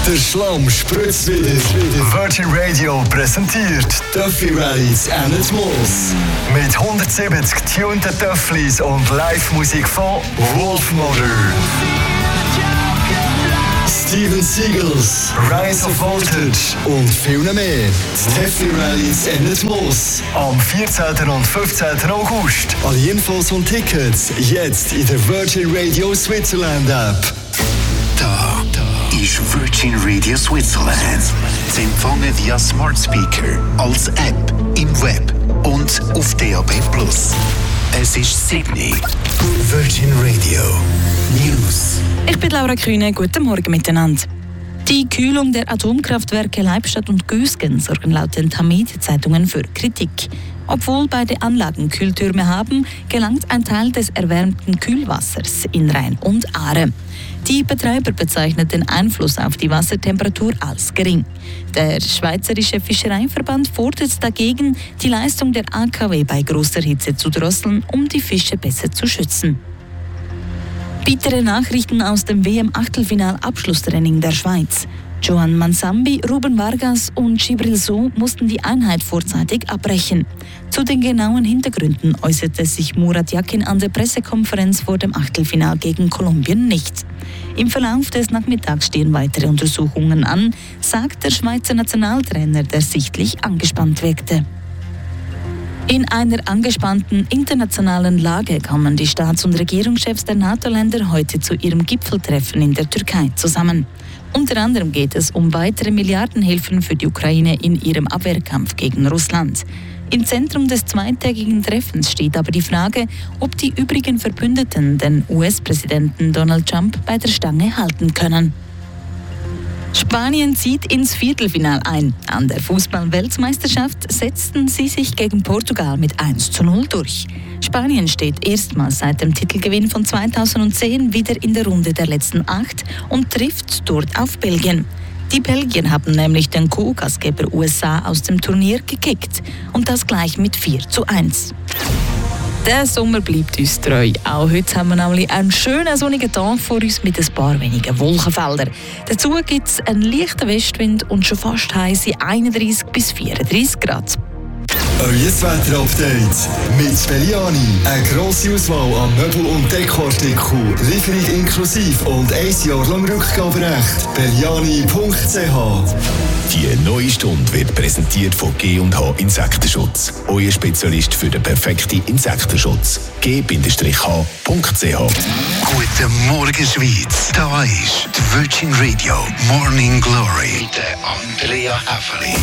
Der Schlamm spritzt wieder. Virgin Radio präsentiert Töffli Rallies and Moss. Mit 170 tunten Töfflis und Live-Musik von Wolfmother, Steven Seagulls, Rise of Voltage und viel mehr. Die Töffli Rallies and Moss am 14. und 15. August. Alle Infos und Tickets jetzt in der Virgin Radio Switzerland App. Da ist Virgin Radio Switzerland. Sie empfangen via Smart Speaker, als App, im Web und auf DAB+. Es ist Sydney. Virgin Radio News. Ich bin Laura Kühne. Guten Morgen miteinander. Die Kühlung der Atomkraftwerke Leibstadt und Güsgen sorgen laut den Tamid-Zeitungen für Kritik. Obwohl beide Anlagen Kühltürme haben, gelangt ein Teil des erwärmten Kühlwassers in Rhein und Aare. Die Betreiber bezeichnen den Einfluss auf die Wassertemperatur als gering. Der Schweizerische Fischereiverband fordert dagegen, die Leistung der AKW bei großer Hitze zu drosseln, um die Fische besser zu schützen. Bittere Nachrichten aus dem WM-Achtelfinal-Abschlusstraining der Schweiz. Joan Mansambi, Ruben Vargas und Gibril So mussten die Einheit vorzeitig abbrechen. Zu den genauen Hintergründen äußerte sich Murat Yakin an der Pressekonferenz vor dem Achtelfinal gegen Kolumbien nicht. Im Verlauf des Nachmittags stehen weitere Untersuchungen an, sagt der Schweizer Nationaltrainer, der sichtlich angespannt wirkte. In einer angespannten internationalen Lage kommen die Staats- und Regierungschefs der NATO-Länder heute zu ihrem Gipfeltreffen in der Türkei zusammen. Unter anderem geht es um weitere Milliardenhilfen für die Ukraine in ihrem Abwehrkampf gegen Russland. Im Zentrum des zweitägigen Treffens steht aber die Frage, ob die übrigen Verbündeten den US-Präsidenten Donald Trump bei der Stange halten können. Spanien zieht ins Viertelfinale ein. An der Fußball-Weltmeisterschaft setzten sie sich gegen Portugal mit 1:0 durch. Spanien steht erstmals seit dem Titelgewinn von 2010 wieder in der Runde der letzten 8 und trifft dort auf Belgien. Die Belgier haben nämlich den Co-Gastgeber USA aus dem Turnier gekickt und das gleich mit 4:1. Der Sommer bleibt uns treu. Auch heute haben wir nämlich einen schönen sonnigen Tag vor uns mit ein paar wenigen Wolkenfeldern. Dazu gibt es einen leichten Westwind und schon fast heisse 31 bis 34 Grad. Euer Wetter-Update mit Belliani. Eine grosse Auswahl an Möbel- und Dekoartikeln. Lieferung inklusive und 1 Jahr lang Rückgaberecht. Belliani.ch. Die neue Stunde wird präsentiert von G&H Insektenschutz. Euer Spezialist für den perfekten Insektenschutz. G-H.ch. Guten Morgen, Schweiz. Da ist die Virgin Radio Morning Glory mit Andrea Häfeli.